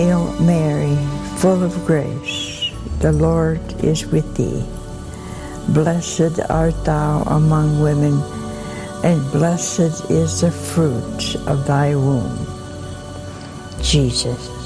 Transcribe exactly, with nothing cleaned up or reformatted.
Hail Mary, full of grace, the Lord is with thee. Blessed art thou among women, and blessed is the fruit of thy womb, Jesus.